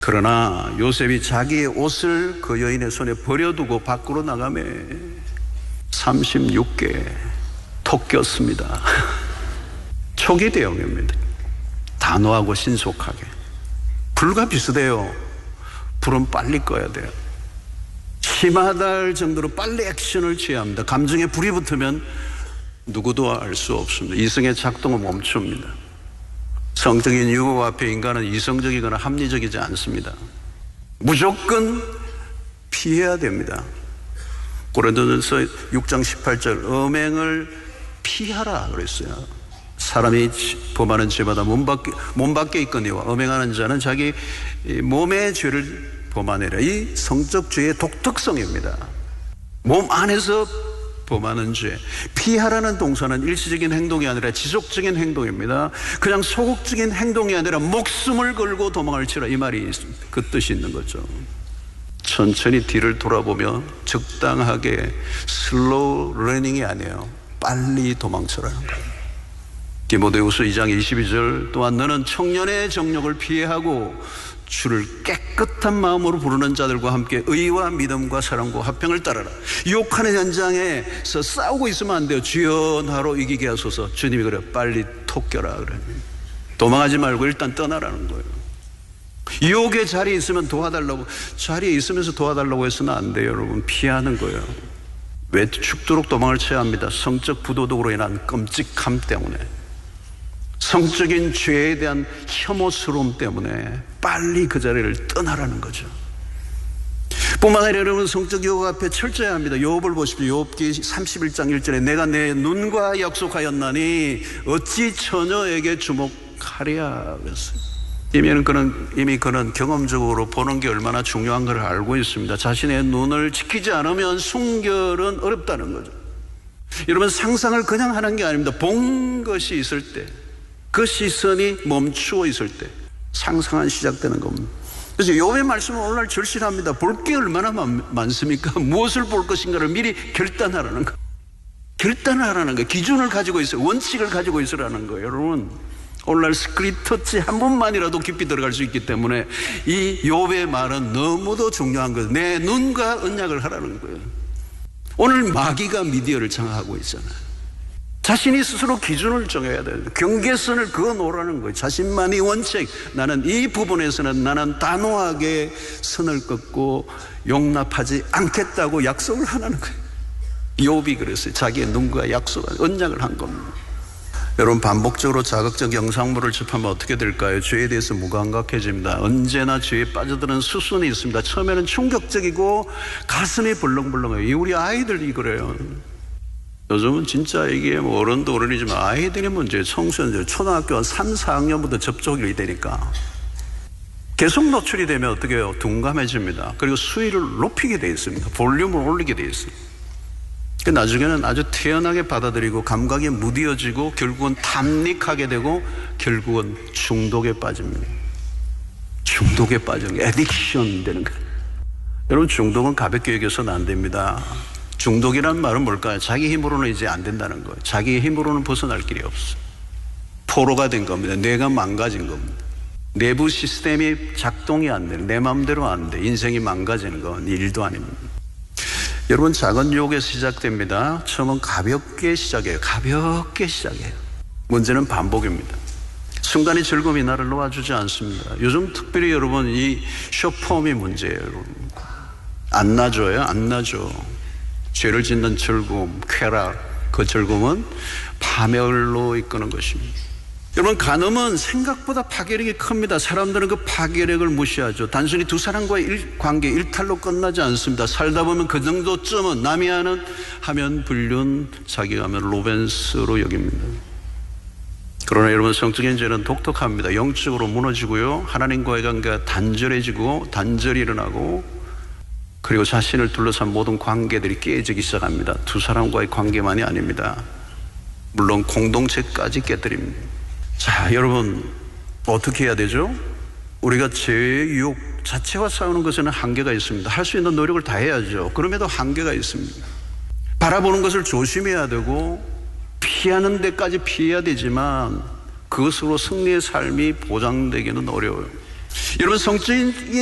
그러나 요셉이 자기의 옷을 그 여인의 손에 버려두고 밖으로 나가매 36개 톡 꼈습니다. 초기 대응입니다. 단호하고 신속하게. 불과 비슷해요. 불은 빨리 꺼야 돼요. 심하다 할 정도로 빨리 액션을 취해야 합니다. 감정에 불이 붙으면 누구도 알 수 없습니다. 이성의 작동은 멈춥니다. 성적인 유혹 앞에 인간은 이성적이거나 합리적이지 않습니다. 무조건 피해야 됩니다. 고린도전서 6장 18절 음행을 피하라 그랬어요. 사람이 범하는 죄마다 몸 밖에 있거니와 음행하는 자는 자기 몸의 죄를 범하느라. 이 성적 죄의 독특성입니다. 몸 안에서 범하는 죄. 피하라는 동사는 일시적인 행동이 아니라 지속적인 행동입니다. 그냥 소극적인 행동이 아니라 목숨을 걸고 도망을 치라, 이 말이 그 뜻이 있는 거죠. 천천히 뒤를 돌아보며 적당하게 슬로우 러닝이 아니에요. 빨리 도망쳐라는 거예요. 디모데후서 2장 22절 또한 너는 청년의 정욕을 피해하고 주를 깨끗한 마음으로 부르는 자들과 함께 의와 믿음과 사랑과 화평을 따르라. 유혹하는 현장에서 싸우고 있으면 안 돼요. 주여 나로 이기게 하소서. 주님이 그래 빨리 톡 껴라 그래. 도망하지 말고 일단 떠나라는 거예요. 유혹의 자리에 있으면 도와달라고, 자리에 있으면서 도와달라고 해서는 안 돼요. 여러분 피하는 거예요. 왜 죽도록 도망을 쳐야 합니다? 성적 부도덕으로 인한 끔찍함 때문에, 성적인 죄에 대한 혐오스러움 때문에 빨리 그 자리를 떠나라는 거죠. 뿐만 아니라 여러분 성적 유혹 앞에 철저해야 합니다. 요업을 보십시오. 요업기 31장 1절에 내가 내 눈과 약속하였나니 어찌 처녀에게 주목하랴 그랬어요. 이미 그는 경험적으로 보는 게 얼마나 중요한 걸 알고 있습니다. 자신의 눈을 지키지 않으면 순결은 어렵다는 거죠. 여러분 상상을 그냥 하는 게 아닙니다. 본 것이 있을 때, 그 시선이 멈추어 있을 때 상상은 시작되는 겁니다. 그래서 욥의 말씀은 오늘날 절실합니다. 볼 게 얼마나 많습니까? 무엇을 볼 것인가를 미리 결단하라는 거. 결단하라는 거. 기준을 가지고 있어요. 원칙을 가지고 있으라는 거예요. 여러분 오늘날 스크린 터치 한 번만이라도 깊이 들어갈 수 있기 때문에 이 욥의 말은 너무도 중요한 거예요. 내 눈과 언약을 하라는 거예요. 오늘 마귀가 미디어를 장악하고 있잖아요. 자신이 스스로 기준을 정해야 돼요. 경계선을 그어놓으라는 거예요. 자신만이 원칙. 나는 이 부분에서는 나는 단호하게 선을 긋고 용납하지 않겠다고 약속을 하라는 거예요. 욥이 그랬어요. 자기의 눈과 약속을, 언약을 한 겁니다. 여러분 반복적으로 자극적 영상물을 접하면 어떻게 될까요? 죄에 대해서 무감각해집니다. 언제나 죄에 빠져드는 수순이 있습니다. 처음에는 충격적이고 가슴이 벌렁벌렁해요. 우리 아이들이 그래요. 요즘은 진짜 이게 뭐 어른도 어른이지만 아이들이 문제예요. 청소년, 초등학교 3, 4학년부터 접촉이 되니까 계속 노출이 되면 어떻게 해요? 둔감해집니다. 그리고 수위를 높이게 돼 있습니다. 볼륨을 올리게 돼 있어요. 나중에는 아주 태연하게 받아들이고 감각이 무뎌지고 결국은 탐닉하게 되고 결국은 중독에 빠집니다. 중독에 빠지는 게 애딕션 되는 거예요. 여러분 중독은 가볍게 여겨서는 안 됩니다. 중독이라는 말은 뭘까요? 자기 힘으로는 이제 안 된다는 거예요. 자기 힘으로는 벗어날 길이 없어요. 포로가 된 겁니다. 뇌가 망가진 겁니다. 내부 시스템이 작동이 안 돼. 내 마음대로 안 돼. 인생이 망가지는 건 일도 아닙니다. 여러분 작은 유혹에서 시작됩니다. 처음은 가볍게 시작해요. 가볍게 시작해요. 문제는 반복입니다. 순간의 즐거움이 나를 놓아주지 않습니다. 요즘 특별히 여러분 이 숏폼이 문제예요. 여러분. 안 놔줘요. 안 놔줘. 죄를 짓는 즐거움, 쾌락, 그 즐거움은 파멸로 이끄는 것입니다. 여러분 간음은 생각보다 파괴력이 큽니다. 사람들은 그 파괴력을 무시하죠. 단순히 두 사람과의 관계 일탈로 끝나지 않습니다. 살다 보면 그 정도쯤은 남이 하면 불륜, 자기가 하면 로맨스로 여깁니다. 그러나 여러분 성적인 죄는 독특합니다. 영적으로 무너지고요, 하나님과의 관계가 단절해지고 단절이 일어나고, 그리고 자신을 둘러싼 모든 관계들이 깨지기 시작합니다. 두 사람과의 관계만이 아닙니다. 물론 공동체까지 깨뜨립니다. 자, 여러분 어떻게 해야 되죠? 우리가 죄의 유혹 자체와 싸우는 것에는 한계가 있습니다. 할 수 있는 노력을 다 해야죠. 그럼에도 한계가 있습니다. 바라보는 것을 조심해야 되고 피하는 데까지 피해야 되지만 그것으로 승리의 삶이 보장되기는 어려워요. 여러분, 성적인